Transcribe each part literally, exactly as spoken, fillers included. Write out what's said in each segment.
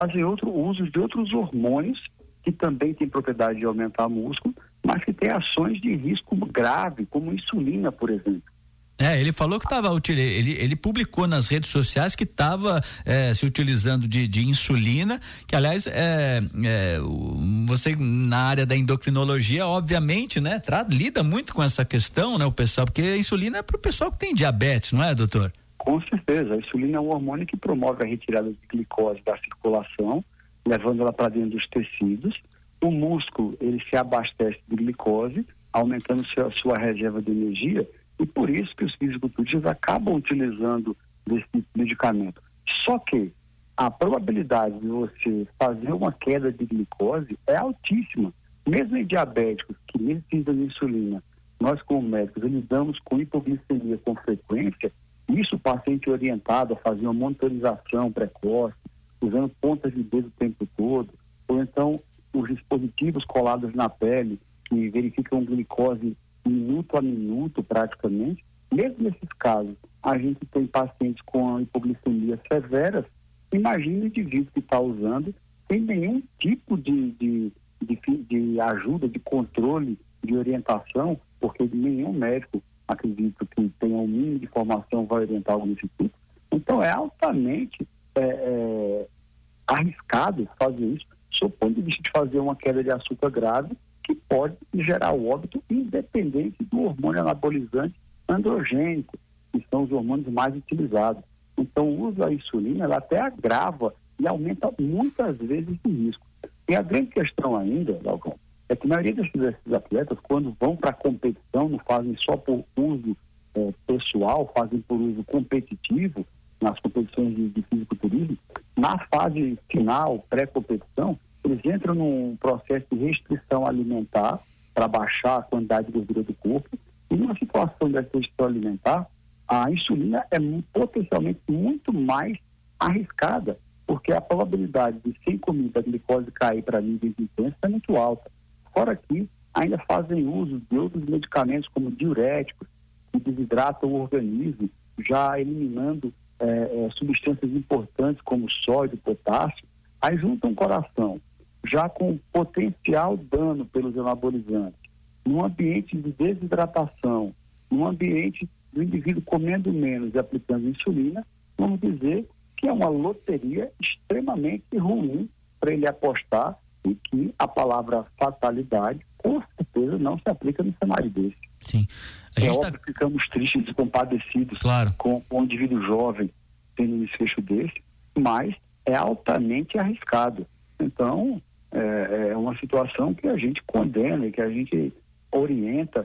fazer outro uso de outros hormônios que também têm propriedade de aumentar músculo, mas que têm ações de risco grave, como insulina, por exemplo. É, ele falou que estava, ele, ele publicou nas redes sociais que estava é, se utilizando de, de insulina, que aliás, é, é, você na área da endocrinologia, obviamente, né, tra, lida muito com essa questão, né, o pessoal, porque a insulina é para o pessoal que tem diabetes, não é, doutor? Com certeza, a insulina é um hormônio que promove a retirada de glicose da circulação, levando ela para dentro dos tecidos. O músculo, ele se abastece de glicose, aumentando sua, sua reserva de energia, e por isso que os fisiculturistas acabam utilizando desse medicamento. Só que a probabilidade de você fazer uma queda de glicose é altíssima. Mesmo em diabéticos que precisam de insulina, nós como médicos lidamos com hipoglicemia com frequência. Isso o paciente orientado a fazer uma monitorização precoce, usando pontas de dedo o tempo todo, ou então os dispositivos colados na pele que verificam glicose minuto a minuto praticamente. Mesmo nesses casos, a gente tem pacientes com hipoglicemia severas. Imagine o indivíduo que está usando sem nenhum tipo de, de, de, de ajuda, de controle, de orientação, porque nenhum médico, acredito que tenha um mínimo de formação, vai orientar algum desse tipo. Então é altamente é, é, arriscado fazer isso, sob o ponto de vista de fazer uma queda de açúcar grave, que pode gerar o óbito independente do hormônio anabolizante androgênico, que são os hormônios mais utilizados. Então o uso da insulina, ela até agrava e aumenta muitas vezes o risco. E a grande questão ainda, Dalcão, é que a maioria desses atletas, quando vão para a competição, não fazem só por uso é, pessoal, fazem por uso competitivo nas competições de, de fisiculturismo. Na fase final, pré-competição, eles entram num processo de restrição alimentar para baixar a quantidade de gordura do corpo. E numa situação de restrição alimentar, a insulina é potencialmente muito mais arriscada, porque a probabilidade de, sem comida, a glicose cair para níveis intensos é muito alta. Fora que ainda fazem uso de outros medicamentos como diuréticos, que desidratam o organismo, já eliminando é, é, substâncias importantes como sódio, potássio. Aí juntam o coração, já com potencial dano pelos anabolizantes, num ambiente de desidratação, num ambiente do indivíduo comendo menos e aplicando insulina, vamos dizer que é uma loteria extremamente ruim para ele apostar, e que a palavra fatalidade com certeza não se aplica no cenário desse. Sim. A é gente óbvio tá... que ficamos tristes e compadecidos claro. com, com um indivíduo jovem tendo um desfecho desse, mas é altamente arriscado. Então, é, é uma situação que a gente condena, que a gente orienta,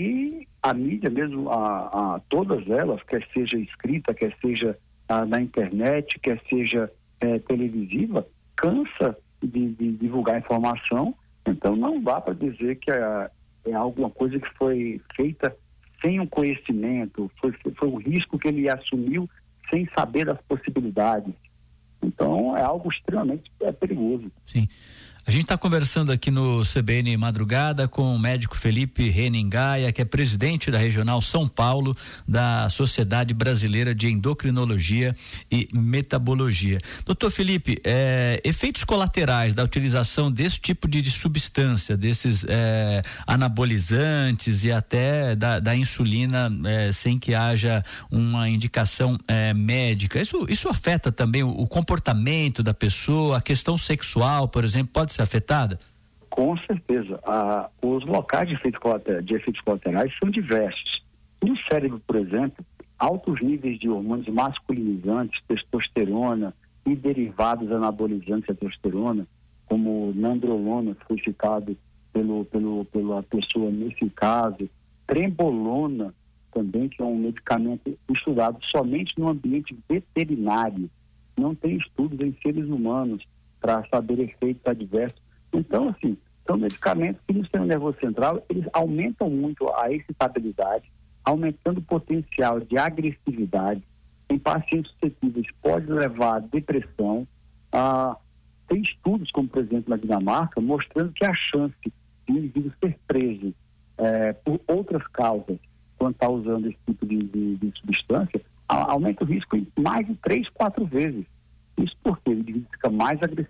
e a mídia mesmo, a, a todas elas, quer seja escrita, quer seja a, na internet, quer seja é, televisiva, cansa de, de divulgar informação. Então não dá para dizer que é, é alguma coisa que foi feita sem um conhecimento, foi, foi um risco que ele assumiu sem saber das possibilidades. Então é algo extremamente é, perigoso. Sim. A gente está conversando aqui no C B N Madrugada com o médico Felipe Reningaia, que é presidente da Regional São Paulo da Sociedade Brasileira de Endocrinologia e Metabologia. Doutor Felipe, é, efeitos colaterais da utilização desse tipo de, de substância, desses é, anabolizantes e até da, da insulina é, sem que haja uma indicação é, médica, isso, isso afeta também o, o comportamento da pessoa, a questão sexual, por exemplo, pode ser afetada? Com certeza. Ah, os locais de efeitos, colaterais, de efeitos colaterais são diversos. No cérebro, por exemplo, altos níveis de hormônios masculinizantes, testosterona e derivados anabolizantes da testosterona, como nandrolona, que foi citado pelo, pelo, pela pessoa nesse caso, trembolona também, que é um medicamento estudado somente no ambiente veterinário. Não tem estudos em seres humanos para saber efeitos adversos. Então, assim, são medicamentos que no sistema nervoso central, eles aumentam muito a excitabilidade, aumentando o potencial de agressividade. Em pacientes suscetíveis pode levar a depressão. Ah, tem estudos, como por exemplo na Dinamarca, mostrando que a chance de um indivíduo ser preso eh, por outras causas, quando está usando esse tipo de, de, de substância, a, aumenta o risco em mais de três, quatro vezes. Isso porque o indivíduo fica mais agressivo.